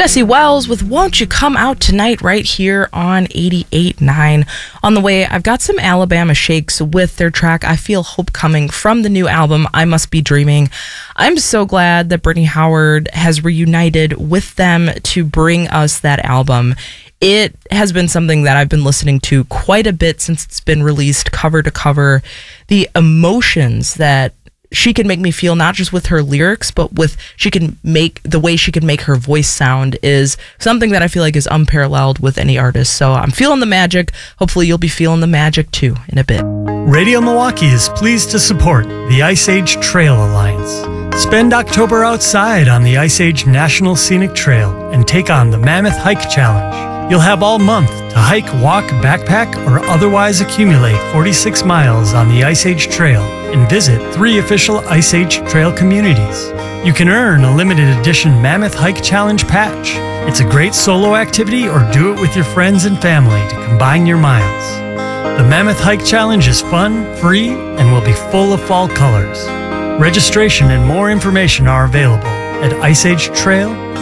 Jesse Wells with Won't You Come Out Tonight right here on 88.9. On the way, I've got some Alabama Shakes with their track I Feel Hope Coming from the new album I Must Be Dreaming. I'm so glad that Brittany Howard has reunited with them to bring us that album. It has been something that I've been listening to quite a bit since it's been released cover to cover. The emotions that she can make me feel, not just with her lyrics, but with the way she can make her voice sound, is something that I feel like is unparalleled with any artist. So I'm feeling the magic. Hopefully you'll be feeling the magic too in a bit. Radio Milwaukee is pleased to support the Ice Age Trail Alliance. Spend October outside on the Ice Age National Scenic Trail and take on the Mammoth Hike Challenge. You'll have all month to hike, walk, backpack, or otherwise accumulate 46 miles on the Ice Age Trail and visit 3 official Ice Age Trail communities. You can earn a limited edition Mammoth Hike Challenge patch. It's a great solo activity, or do it with your friends and family to combine your miles. The Mammoth Hike Challenge is fun, free, and will be full of fall colors. Registration and more information are available at iceagetrail.com.